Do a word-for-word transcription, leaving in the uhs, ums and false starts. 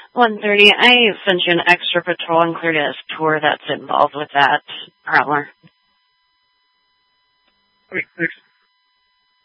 one thirty. I sent you an extra patrol and cleared a tour that's involved with that prowler. Okay, thanks.